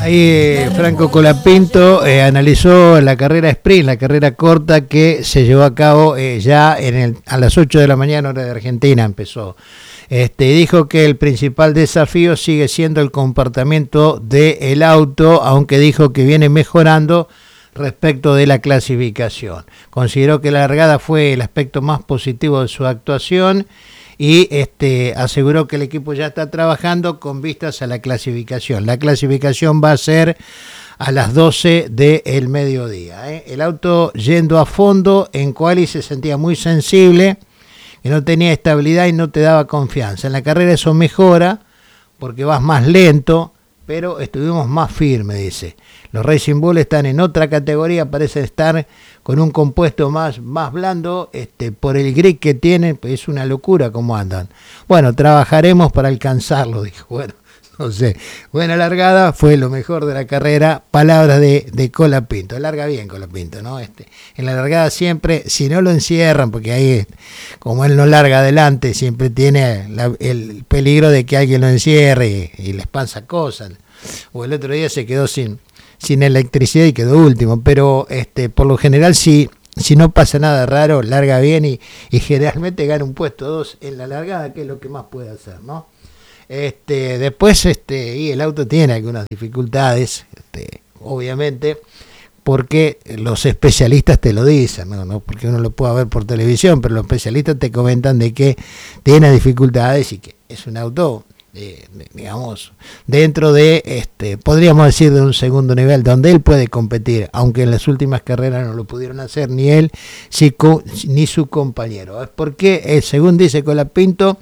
Ahí Franco Colapinto analizó la carrera sprint, la carrera corta que se llevó a cabo ya a las 8 de la mañana hora de Argentina empezó. Dijo que el principal desafío sigue siendo el comportamiento del auto, aunque dijo que viene mejorando respecto de la clasificación. Consideró que la largada fue el aspecto más positivo de su actuación y aseguró que el equipo ya está trabajando con vistas a la clasificación. La clasificación va a ser a las 12 del mediodía. El auto yendo a fondo en quali se sentía muy sensible, que no tenía estabilidad y no te daba confianza. En la carrera eso mejora porque vas más lento, pero estuvimos más firmes, dice. Los Racing Bull están en otra categoría, parecen estar con un compuesto más blando, por el grip que tienen, pues es una locura cómo andan. Bueno, trabajaremos para alcanzarlo, dijo. Bueno, no sé. Buena largada, fue lo mejor de la carrera. Palabras de Colapinto. Larga bien Colapinto, ¿no? En la largada siempre, si no lo encierran, porque ahí, como él no larga adelante, siempre tiene el peligro de que alguien lo encierre y les pasa cosas. O el otro día se quedó sin electricidad y quedó último, pero por lo general si no pasa nada raro, larga bien y generalmente gana un puesto 2 en la largada, que es lo que más puede hacer, ¿no? Después y el auto tiene algunas dificultades, obviamente, porque los especialistas te lo dicen, no porque uno lo pueda ver por televisión, pero los especialistas te comentan de que tiene dificultades y que es un auto digamos, dentro de, podríamos decir, de un segundo nivel, donde él puede competir, aunque en las últimas carreras no lo pudieron hacer ni él ni su compañero. Es porque, según dice Colapinto,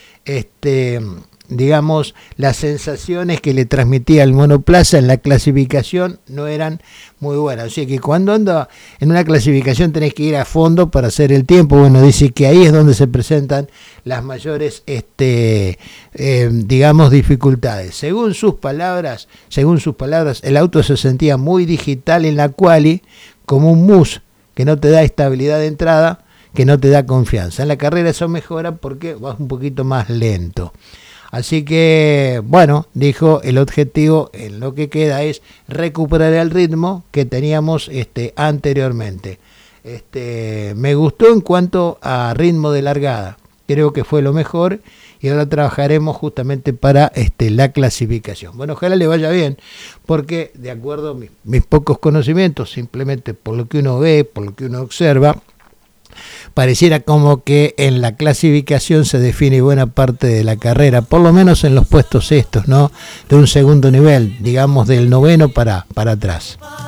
digamos, las sensaciones que le transmitía el monoplaza en la clasificación no eran muy buenas. Así que cuando anda en una clasificación tenés que ir a fondo para hacer el tiempo. Bueno, dice que ahí es donde se presentan las mayores, digamos, dificultades. Según sus palabras, el auto se sentía muy digital en la quali, como un mus que no te da estabilidad de entrada, que no te da confianza. En la carrera eso mejora porque vas un poquito más lento. Así que, bueno, dijo, el objetivo en lo que queda es recuperar el ritmo que teníamos anteriormente. Me gustó en cuanto a ritmo de largada, creo que fue lo mejor y ahora trabajaremos justamente para la clasificación. Bueno, ojalá le vaya bien, porque de acuerdo a mis pocos conocimientos, simplemente por lo que uno ve, por lo que uno observa, pareciera como que en la clasificación se define buena parte de la carrera, por lo menos en los puestos estos, ¿no? De un segundo nivel, digamos del noveno para atrás.